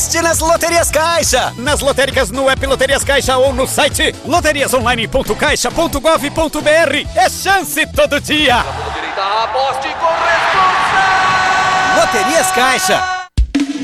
Aposte nas Loterias Caixa! Nas lotéricas no app Loterias Caixa ou no site loteriasonline.caixa.gov.br. É chance todo dia! Aposte com responsa! Loterias Caixa!